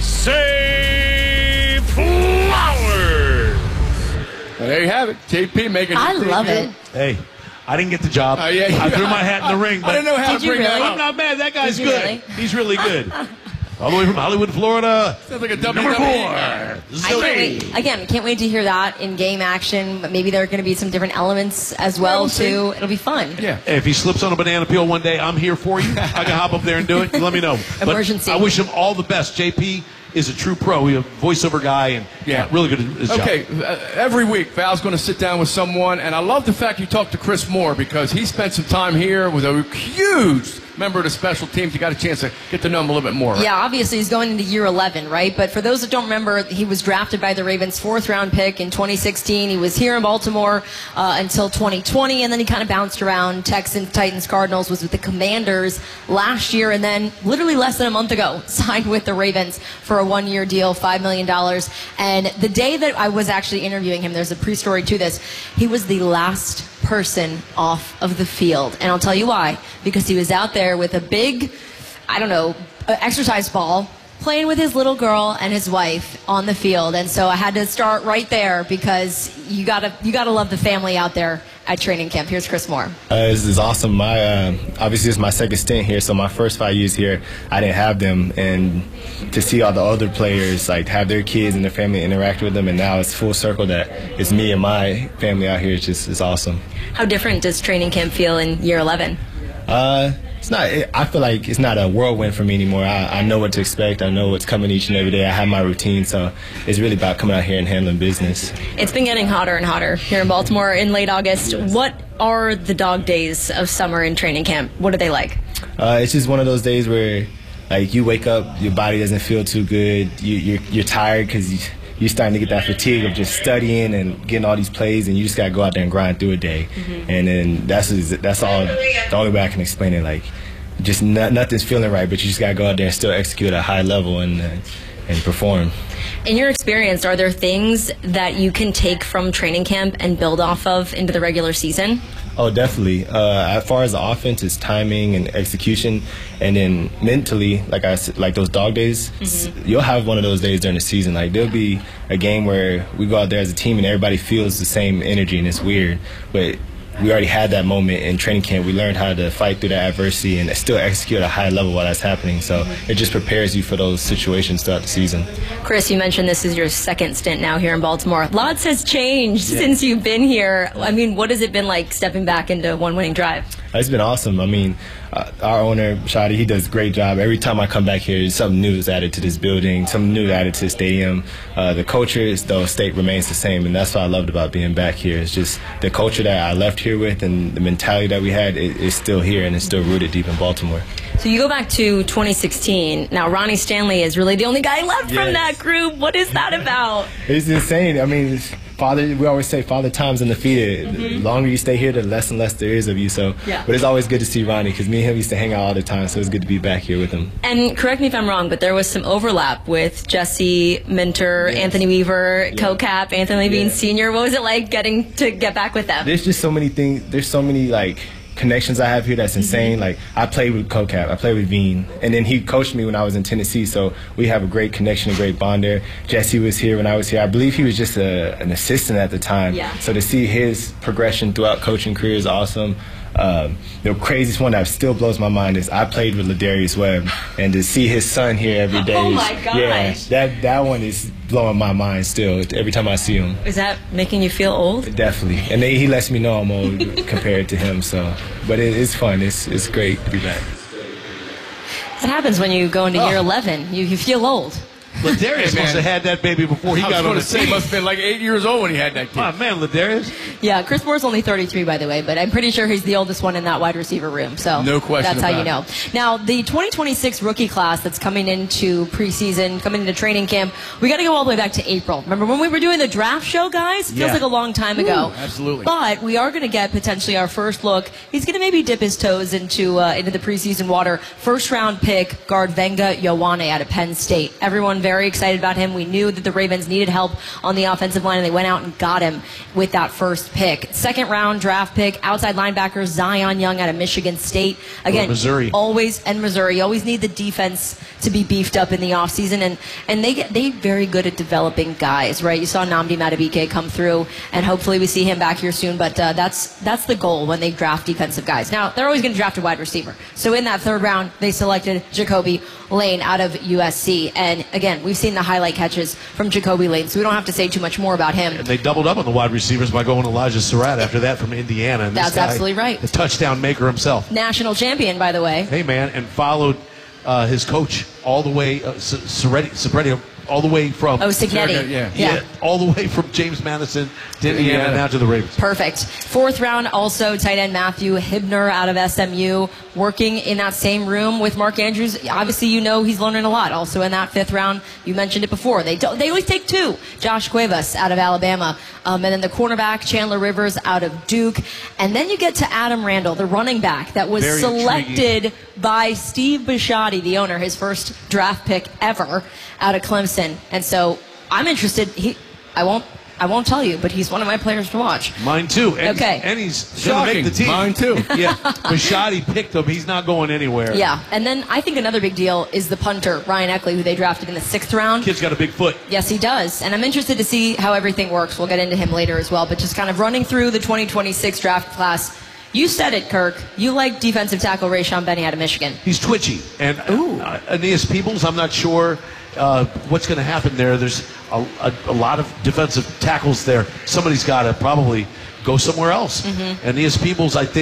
Zay Flowers. Well, there you have it. JP making I love it. Hey, I didn't get the job. I threw my hat in the ring. But I didn't know how to bring that up. I'm not mad. That guy's good. Really? He's really good. All the way from Hollywood, Florida. Sounds like a Number 4. I can't wait. Again, can't wait to hear that in game action. But maybe there are going to be some different elements as well, too. It'll be fun. Yeah. Hey, if he slips on a banana peel one day, I'm here for you. I can hop up there and do it. You let me know. Emergency. But I wish him all the best. JP is a true pro. He's a voiceover guy and really good at his job. Okay, every week Val's going to sit down with someone, and I love the fact you talked to Chris Moore because he spent some time here with a huge member of the special teams. You got a chance to get to know him a little bit more. Right? Yeah, obviously he's going into year 11, right? But for those that don't remember, he was drafted by the Ravens' 4th-round pick in 2016. He was here in Baltimore until 2020, and then he kind of bounced around. Texans, Titans, Cardinals, was with the Commanders last year, and then literally less than a month ago signed with the Ravens for a 1-year deal, $5 million. And the day that I was actually interviewing him, there's a pre-story to this, he was the last person off of the field. And I'll tell you why. Because he was out there with a big, exercise ball, playing with his little girl and his wife on the field. And so I had to start right there because you gotta love the family out there at training camp. Here's Chris Moore. This is awesome. Obviously, it's my second stint here, so my first 5 years here, I didn't have them. And to see all the other players have their kids and their family interact with them, and now it's full circle that it's me and my family out here. It's awesome. How different does training camp feel in year 11? I feel like it's not a whirlwind for me anymore. I know what to expect. I know what's coming each and every day. I have my routine, so it's really about coming out here and handling business. It's been getting hotter and hotter here in Baltimore in late August. Yes. What are the dog days of summer in training camp? What are they like? It's just one of those days where, like, you wake up, your body doesn't feel too good. You're tired because you're starting to get that fatigue of just studying and getting all these plays, and you just got to go out there and grind through a day. Mm-hmm. And then that's all. The only way I can explain it, like, just nothing's feeling right, but you just got to go out there and still execute at a high level and perform. In your experience, are there things that you can take from training camp and build off of into the regular season? Oh, definitely. As far as the offense, it's timing and execution, and then mentally, like I said, like those dog days, you'll have one of those days during the season. Like, there'll be a game where we go out there as a team and everybody feels the same energy, and it's weird, but we already had that moment in training camp. We learned how to fight through that adversity and still execute at a high level while that's happening. So it just prepares you for those situations throughout the season. Chris, you mentioned this is your second stint now here in Baltimore. Lots has changed since you've been here. I mean, what has it been like stepping back into one winning drive? It's been awesome. I mean, our owner, Shadi, he does a great job. Every time I come back here, something new is added to this building, something new is added to the stadium. The culture, though, state remains the same, and that's what I loved about being back here. It's just the culture that I left here with and the mentality that we had is still here, and it's still rooted deep in Baltimore. So you go back to 2016. Now, Ronnie Stanley is really the only guy left from that group. What is that about? It's insane. I mean, we always say father time's undefeated. The longer you stay here, the less and less there is of you. So, but it's always good to see Ronnie because me and him used to hang out all the time. So it's good to be back here with him. And correct me if I'm wrong, but there was some overlap with Jesse Minter, Anthony Weaver, Co-Cap, Anthony Levine Sr. What was it like getting to get back with them? There's just so many things. There's so many connections I have here that's insane. Like, I played with Co-Cap, I played with Veen, and then he coached me when I was in Tennessee, so we have a great connection, a great bond there. Jesse was here when I was here. I believe he was just an assistant at the time. So to see his progression throughout coaching career is awesome. The craziest one that still blows my mind is I played with Ladarius Webb, and to see his son here every day. Oh my gosh! That one is blowing my mind still every time I see him. Is that making you feel old? Definitely, and he lets me know I'm old compared to him. So, but it's fun. It's great to be back. What happens when you go into year 11? You feel old. Ladarius must have had that baby before he got on the team. He must have been like 8 years old when he had that kid. Oh, man, Ladarius. Yeah, Chris Moore's only 33, by the way, but I'm pretty sure he's the oldest one in that wide receiver room. So no question that's how you know. Now, the 2026 rookie class that's coming into preseason, coming into training camp, we got to go all the way back to April. Remember when we were doing the draft show, guys? Feels like a long time ago. Absolutely. But we are going to get potentially our first look. He's going to maybe dip his toes into the preseason water. First round pick, guard Venga Ioane out of Penn State. Everyone very excited about him. We knew that the Ravens needed help on the offensive line, and they went out and got him with that first pick. Second round draft pick, outside linebacker Zion Young out of Michigan State. Again, Missouri. Missouri. You always need the defense to be beefed up in the offseason, and they're very good at developing guys, right? You saw Nnamdi Madubuike come through, and hopefully we see him back here soon, but that's the goal when they draft defensive guys. Now, they're always going to draft a wide receiver. So in that third round, they selected Jacoby Lane out of USC, and again, we've seen the highlight catches from Jacoby Lane, so we don't have to say too much more about him. And they doubled up on the wide receivers by going Elijah Surratt after that from Indiana. And that's absolutely right. The touchdown maker himself. National champion, by the way. Hey, man, and followed his coach all the way, Cignetti, all the way from Cignetti. all the way from James Madison to Indiana now to the Ravens. Perfect. Fourth round, also tight end Matthew Hibner out of SMU, working in that same room with Mark Andrews. Obviously, you know he's learning a lot. Also in that fifth round, you mentioned it before. They always take two. Josh Cuevas out of Alabama, and then the cornerback Chandler Rivers out of Duke, and then you get to Adam Randall, the running back that was selected by Steve Bisciotti, the owner, his first draft pick ever out of Clemson. And so I'm interested. I won't tell you, but he's one of my players to watch. Mine too. And, okay. And he's going to make the team. Mine too. Yeah. Bisciotti picked him. He's not going anywhere. Yeah. And then I think another big deal is the punter, Ryan Eckley, who they drafted in the 6th round. Kid's got a big foot. Yes, he does. And I'm interested to see how everything works. We'll get into him later as well. But just kind of running through the 2026 draft class. You said it, Kirk. You like defensive tackle Rayshawn Benny out of Michigan. He's twitchy. And Aeneas Peebles, I'm not sure what's going to happen there. There's a lot of defensive tackles there. Somebody's got to probably go somewhere else. Aeneas Peebles, I think,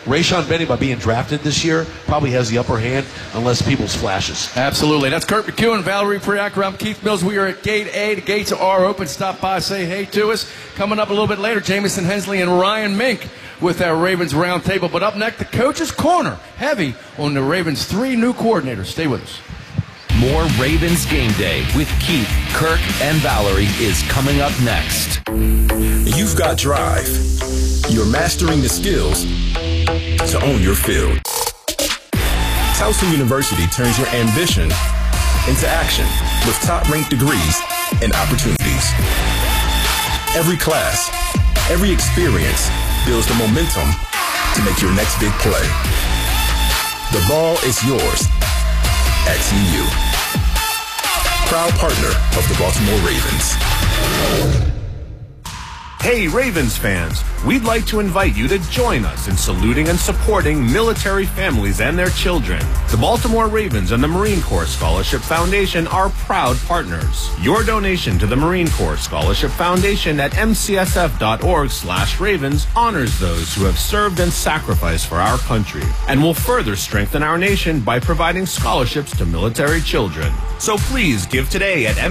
Rayshon Benny, by being drafted this year, probably has the upper hand unless people's flashes. Absolutely. That's Kurt McEwen, Valerie Priaker. I'm Keith Mills. We are at Gate A. The gates are open. Stop by, say hey to us. Coming up a little bit later, Jamison Hensley and Ryan Mink with our Ravens Roundtable. But up next, the Coach's Corner. Heavy on the Ravens' 3 new coordinators. Stay with us. More Ravens Game Day with Keith, Kirk, and Valerie is coming up next. You've got drive. You're mastering the skills to own your field. Towson University turns your ambition into action with top-ranked degrees and opportunities. Every class, every experience builds the momentum to make your next big play. The ball is yours at TU. Proud partner of the Baltimore Ravens. Hey Ravens fans, we'd like to invite you to join us in saluting and supporting military families and their children. The Baltimore Ravens and the Marine Corps Scholarship Foundation are proud partners. Your donation to the Marine Corps Scholarship Foundation at mcsf.org/ravens honors those who have served and sacrificed for our country and will further strengthen our nation by providing scholarships to military children. So please give today at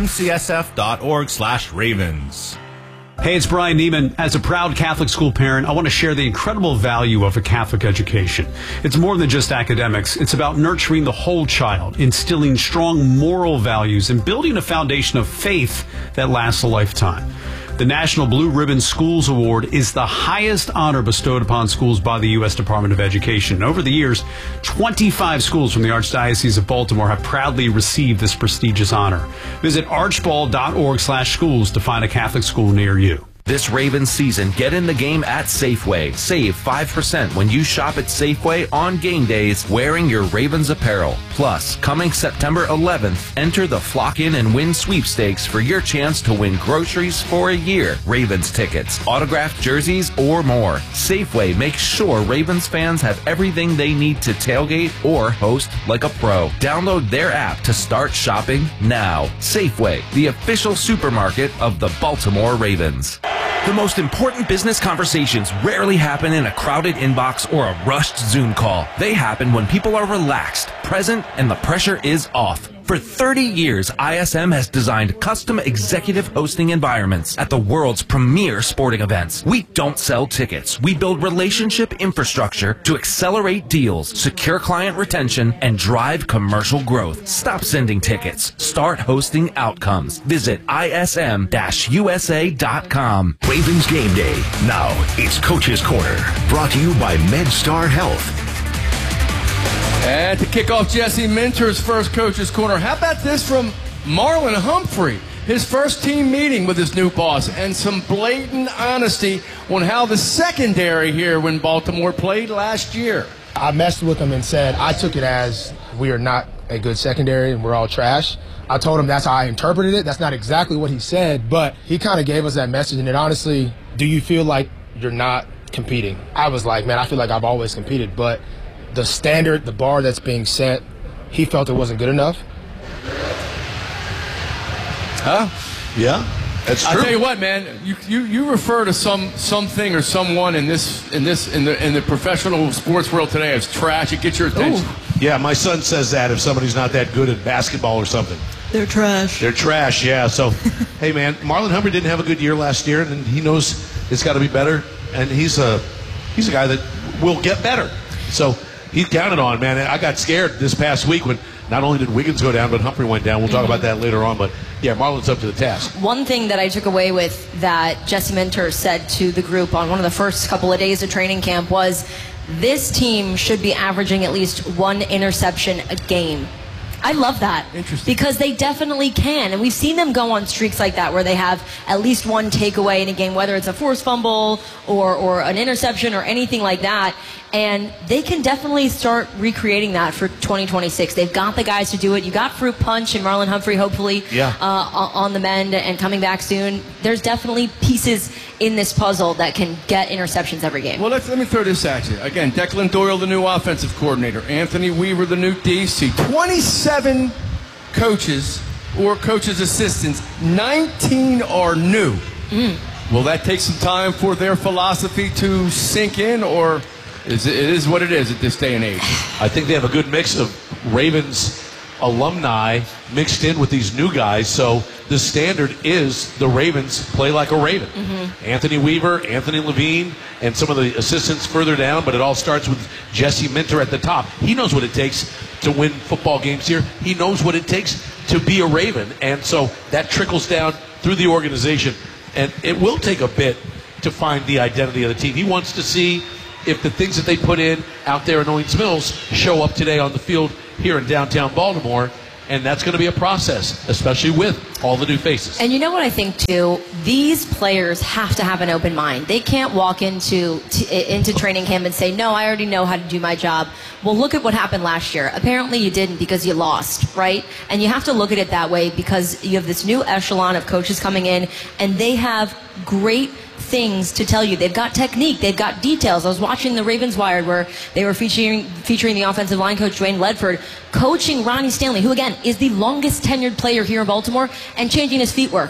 mcsf.org/ravens. Hey, it's Brian Neiman. As a proud Catholic school parent, I want to share the incredible value of a Catholic education. It's more than just academics. It's about nurturing the whole child, instilling strong moral values, and building a foundation of faith that lasts a lifetime. The National Blue Ribbon Schools Award is the highest honor bestowed upon schools by the U.S. Department of Education. Over the years, 25 schools from the Archdiocese of Baltimore have proudly received this prestigious honor. Visit archbald.org/schools to find a Catholic school near you. This Ravens season, get in the game at Safeway. Save 5% when you shop at Safeway on game days wearing your Ravens apparel. Plus, coming September 11th, enter the Flock In and Win sweepstakes for your chance to win groceries for a year, Ravens tickets, autographed jerseys, or more. Safeway makes sure Ravens fans have everything they need to tailgate or host like a pro. Download their app to start shopping now. Safeway, the official supermarket of the Baltimore Ravens. The most important business conversations rarely happen in a crowded inbox or a rushed Zoom call. They happen when people are relaxed, present, and the pressure is off. For 30 years, ISM has designed custom executive hosting environments at the world's premier sporting events. We don't sell tickets. We build relationship infrastructure to accelerate deals, secure client retention, and drive commercial growth. Stop sending tickets. Start hosting outcomes. Visit ism-usa.com. Ravens Game Day. Now it's Coach's Corner. Brought to you by MedStar Health. And to kick off Jesse Minter's first Coach's Corner, how about this from Marlon Humphrey? His first team meeting with his new boss and some blatant honesty on how the secondary here when Baltimore played last year. I messed with him and said I took it as we are not a good secondary and we're all trash. I told him that's how I interpreted it. That's not exactly what he said, but he kind of gave us that message. And then honestly, do you feel like you're not competing? I was like, man, I feel like I've always competed, but the standard, the bar that's being set, he felt it wasn't good enough. Huh? Yeah, that's true. I'll tell you what, man. You refer to something or someone in the professional sports world today as trash. It gets your attention. Ooh. Yeah, my son says that if somebody's not that good at basketball or something. They're trash. They're trash, yeah. So, hey, man, Marlon Humphrey didn't have a good year last year, and he knows it's got to be better. And he's a guy that will get better. So he counted on, man. I got scared this past week when not only did Wiggins go down, but Humphrey went down. We'll talk about that later on. But, yeah, Marlon's up to the task. One thing that I took away with that Jesse Minter said to the group on one of the first couple of days of training camp was this team should be averaging at least 1 interception a game. I love that. Interesting. Because they definitely can. And we've seen them go on streaks like that where they have at least 1 takeaway in a game, whether it's a forced fumble or an interception or anything like that. And they can definitely start recreating that for 2026. They've got the guys to do it. You got Fruit Punch and Marlon Humphrey, hopefully, on the mend and coming back soon. There's definitely pieces in this puzzle that can get interceptions every game. Well, let me throw this at you. Again, Declan Doyle, the new offensive coordinator. Anthony Weaver, the new DC. 27 coaches or coaches' assistants. 19 are new. Will that take some time for their philosophy to sink in, or It is what it is at this day and age. I think they have a good mix of Ravens alumni mixed in with these new guys. So the standard is the Ravens play like a Raven. Mm-hmm. Anthony Weaver, Anthony Levine, and some of the assistants further down, but it all starts with Jesse Minter at the top. He knows what it takes to win football games here. He knows what it takes to be a Raven. And so that trickles down through the organization. And it will take a bit to find the identity of the team. He wants to see if the things that they put in out there in Owings Mills show up today on the field here in downtown Baltimore. And that's going to be a process, especially with all the new faces. And you know what I think, too? These players have to have an open mind. They can't walk into training camp and say, no, I already know how to do my job. Well, look at what happened last year. Apparently you didn't because you lost, right? And you have to look at it that way because you have this new echelon of coaches coming in, and they have great things to tell you. They've got technique. They've got details. I was watching the Ravens Wired where they were featuring the offensive line coach Dwayne Ledford coaching Ronnie Stanley, who again is the longest tenured player here in Baltimore, and changing his footwork.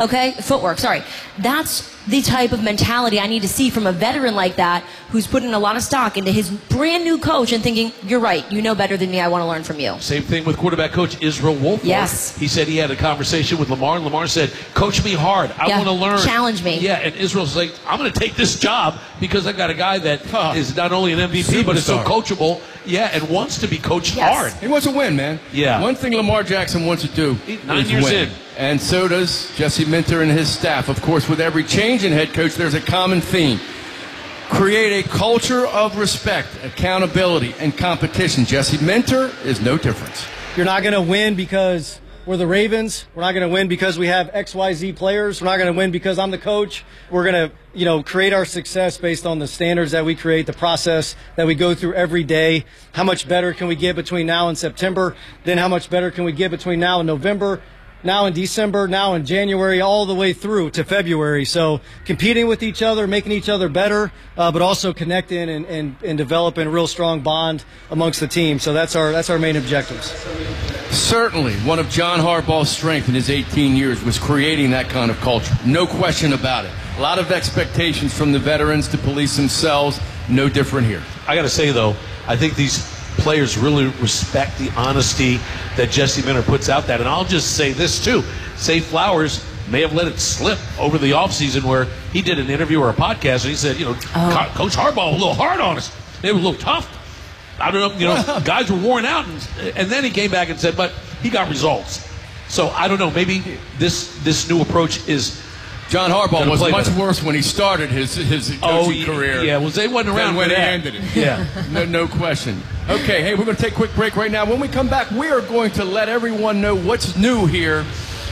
That's the type of mentality I need to see from a veteran like that who's putting a lot of stock into his brand new coach and thinking, you're right, you know better than me, I want to learn from you. Same thing with quarterback coach Israel Wolford. Yes. He said he had a conversation with Lamar, and Lamar said, coach me hard, I want to learn. Challenge me. Yeah, and Israel's like, I'm going to take this job because I got a guy that is not only an MVP, but is so coachable, and wants to be coached hard. He wants to win, man. Yeah. One thing Lamar Jackson wants to do 9 is years win. in. And so does Jesse Minter and his staff. Of course, with every change in head coach, there's a common theme. Create a culture of respect, accountability, and competition. Jesse Minter is no different. You're not going to win because we're the Ravens. We're not going to win because we have XYZ players. We're not going to win because I'm the coach. We're going to, create our success based on the standards that we create, the process that we go through every day. How much better can we get between now and September? Then how much better can we get between now and November? Now in December, now in January, all the way through to February. So competing with each other, making each other better, but also connecting and developing a real strong bond amongst the team. So that's our main objectives. Certainly, one of John Harbaugh's strengths in his 18 years was creating that kind of culture. No question about it. A lot of expectations from the veterans to police themselves. No different here. I got to say, though, I think these players really respect the honesty that Jesse Minter puts out that. And I'll just say this, too. Zay Flowers may have let it slip over the offseason where he did an interview or a podcast, and he said, Coach Harbaugh was a little hard on us. It was a little tough. I don't know, guys were worn out. And then he came back and said, but he got results. So I don't know, maybe this new approach is John Harbaugh was much worse when he started his coaching career. Yeah, well, Zay wasn't around when he ended it. Yeah. No question. Okay, hey, we're going to take a quick break right now. When we come back, we are going to let everyone know what's new here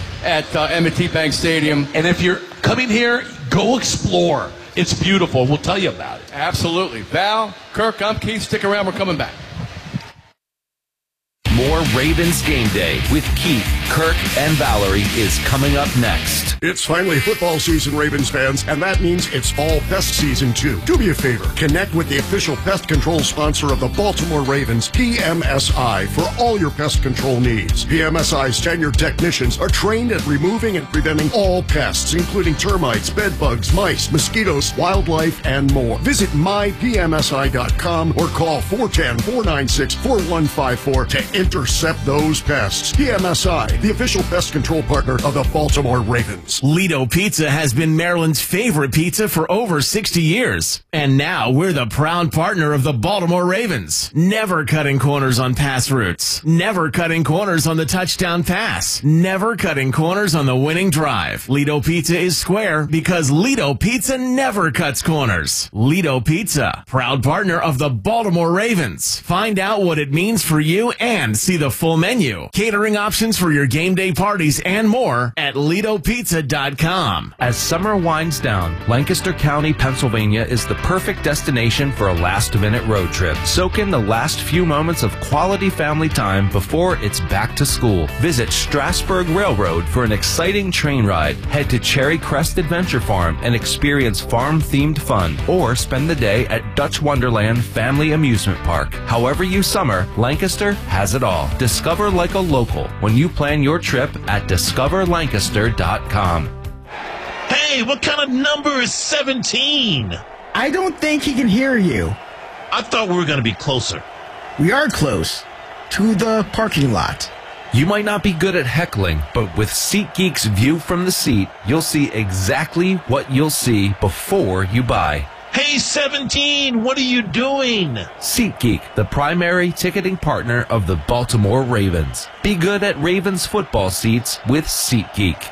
at M&T Bank Stadium. And if you're coming here, go explore. It's beautiful. We'll tell you about it. Absolutely. Val, Kirk, I'm Keith. Stick around. We're coming back. More Ravens Game Day with Keith, Kirk, and Valerie is coming up next. It's finally football season, Ravens fans, and that means it's fall pest season, too. Do me a favor. Connect with the official pest control sponsor of the Baltimore Ravens, PMSI, for all your pest control needs. PMSI's tenured technicians are trained at removing and preventing all pests, including termites, bedbugs, mice, mosquitoes, wildlife, and more. Visit mypmsi.com or call 410-496-4154 to intercept those pests. PMSI, the official pest control partner of the Baltimore Ravens. Lido Pizza has been Maryland's favorite pizza for over 60 years. And now we're the proud partner of the Baltimore Ravens. Never cutting corners on pass routes. Never cutting corners on the touchdown pass. Never cutting corners on the winning drive. Lido Pizza is square because Lido Pizza never cuts corners. Lido Pizza, proud partner of the Baltimore Ravens. Find out what it means for you and see the full menu, catering options for your game day parties, and more at LidoPizza.com. As summer winds down, Lancaster County, Pennsylvania is the perfect destination for a last-minute road trip. Soak in the last few moments of quality family time before it's back to school. Visit Strasburg Railroad for an exciting train ride. Head to Cherry Crest Adventure Farm and experience farm-themed fun, or spend the day at Dutch Wonderland Family Amusement Park. However you summer, Lancaster has it all. Discover like a local when you plan your trip at discoverlancaster.com. Hey, what kind of number is 17? I don't think he can hear you. I thought we were going to be closer. We are close to the parking lot. You might not be good at heckling, but with SeatGeek's view from the seat, you'll see exactly what you'll see before you buy. Hey, 17, what are you doing? SeatGeek, the primary ticketing partner of the Baltimore Ravens. Be good at Ravens football seats with SeatGeek.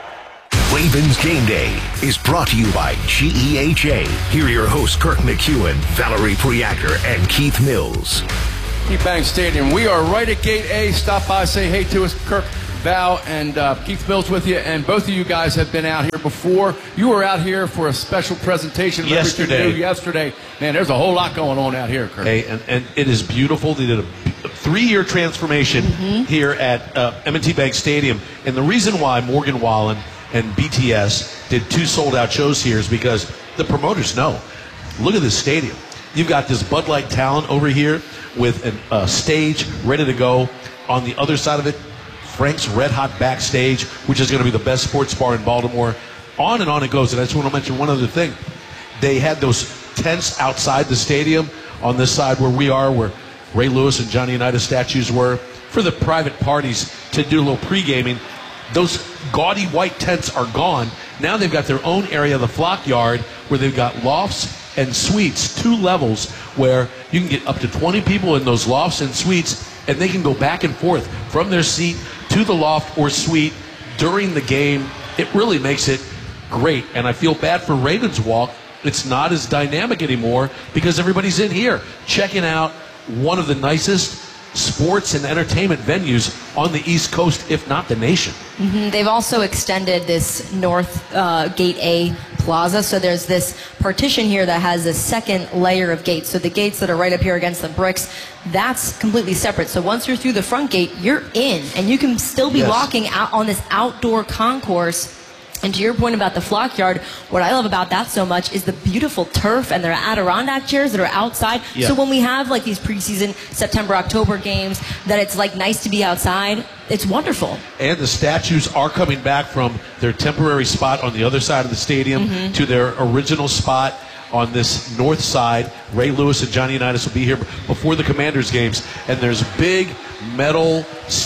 Ravens Game Day is brought to you by GEHA. Here are your hosts, Kirk McEwen, Valerie Priaker, and Keith Mills. Bank Stadium. We are right at Gate A. Stop by, say hey to us. Kirk, Val, and Keith Mills with you. And both of you guys have been out here before. You were out here for a special presentation yesterday. Man, there's a whole lot going on out here, Kirk. Hey, and it is beautiful. They did a 3-year transformation here at M&T Bank Stadium. And the reason why Morgan Wallen and BTS did 2 sold-out shows here is because the promoters know. Look at this stadium. You've got this Bud Light talent over here with a stage ready to go. On the other side of it, Frank's Red Hot Backstage, which is going to be the best sports bar in Baltimore. On and on it goes. And I just want to mention one other thing. They had those tents outside the stadium on this side where we are, where Ray Lewis and Johnny Unitas statues were, for the private parties to do a little pre-gaming. Those gaudy white tents are gone. Now they've got their own area, the Flock Yard, where they've got lofts and suites, 2 levels, where you can get up to 20 people in those lofts and suites, and they can go back and forth from their seat to the loft or suite during the game. It really makes it great, and I feel bad for Ravens Walk. It's not as dynamic anymore because everybody's in here checking out one of the nicest sports and entertainment venues on the East Coast, if not the nation. They've also extended this North Gate A plaza, so there's this partition here that has a second layer of gates. So the gates that are right up here against the bricks, that's completely separate. So once you're through the front gate, you're in, and you can still be walking out on this outdoor concourse. And to your point about the Flock Yard, what I love about that so much is the beautiful turf and their Adirondack chairs that are outside. So when we have like these preseason September, October games, that it's like nice to be outside, it's wonderful. And the statues are coming back from their temporary spot on the other side of the stadium to their original spot on this north side. Ray Lewis and Johnny Unitas will be here before the Commanders games, and there's big metal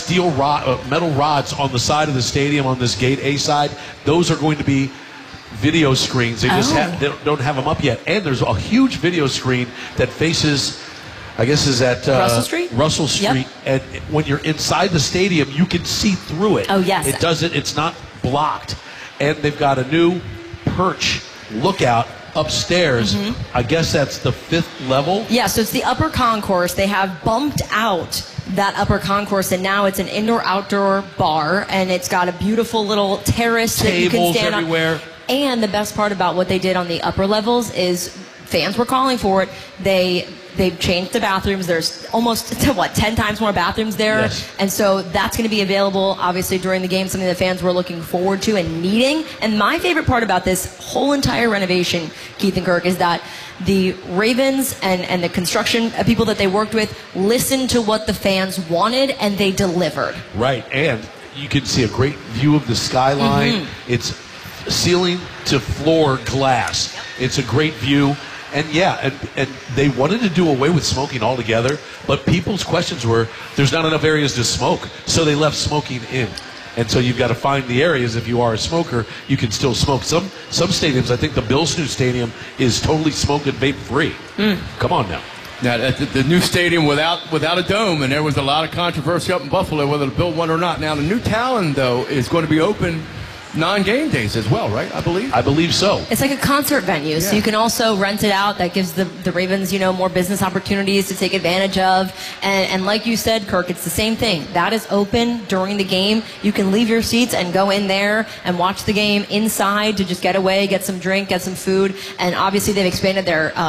rods on the side of the stadium on this Gate A side. Those are going to be video screens. They just they don't have them up yet. And there's a huge video screen that faces, I guess, is at Russell Street. Russell Street. And when you're inside the stadium, you can see through it. Oh yes. It doesn't. It's not blocked. And they've got a new perch lookout upstairs. I guess that's the 5th level. Yeah, so it's the upper concourse. They have bumped out that upper concourse, and now it's an indoor-outdoor bar, and it's got a beautiful little terrace that you can stand everywhere. on. And the best part about what they did on the upper levels is fans were calling for it. They've changed the bathrooms. There's almost, 10 times more bathrooms there. Yes. And so that's going to be available, obviously, during the game, something that fans were looking forward to and needing. And my favorite part about this whole entire renovation, Keith and Kirk, is that the Ravens and the construction people that they worked with listened to what the fans wanted, and they delivered. Right, and you can see a great view of the skyline. It's ceiling to floor glass. It's a great view. And and they wanted to do away with smoking altogether, but people's questions were, there's not enough areas to smoke, so they left smoking in. And so you've got to find the areas. If you are a smoker, you can still smoke. Some stadiums, I think the Bills' new stadium is totally smoke and vape free. Come on now. Now, the new stadium without a dome, and there was a lot of controversy up in Buffalo whether to build one or not. Now, the new Talon, though, is going to be open non-game days as well, right? I believe so. It's like a concert venue, so you can also rent it out. That gives the Ravens, more business opportunities to take advantage of. And like you said, Kirk, it's the same thing. That is open during the game. You can leave your seats and go in there and watch the game inside to just get away, get some drink, get some food. And obviously they've expanded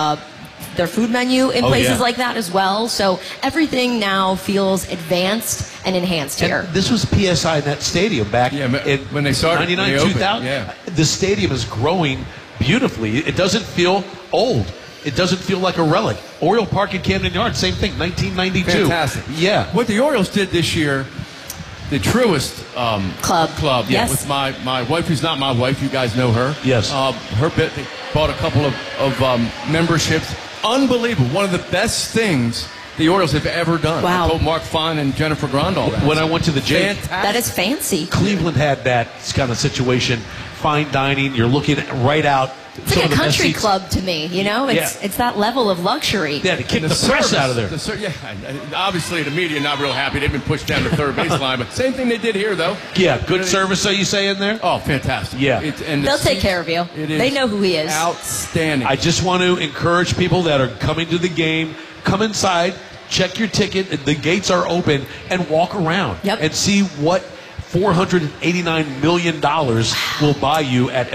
their food menu in places like that as well. So everything now feels advanced and enhanced here. This was PSI Net Stadium back when they started, 99, 2000. The stadium is growing beautifully. It doesn't feel old. It doesn't feel like a relic. Oriole Park in Camden Yards, same thing, 1992. Fantastic. Yeah. What the Orioles did this year, the truest Club. Yeah, Yes. with my wife, who's not my wife. You guys know her. Yes. Her bit. They bought a couple of memberships. Unbelievable. One of the best things the Orioles have ever done. Wow. I told Mark Fine and Jennifer Grandal that. When I went to the J, That is fancy. Cleveland had that kind of situation. Fine dining. You're looking right out. It's like a country club to me, you know? It's that level of luxury. Yeah, to kick the press out of there. Obviously, the media not real happy. They've been pushed down to third baseline, but same thing they did here, though. Yeah, good service, are you saying there? Oh, fantastic. Yeah. They'll take care of you. They know who he is. Outstanding. I just want to encourage people that are coming to the game, come inside, check your ticket. The gates are open, and walk around and see what $489 million will buy you at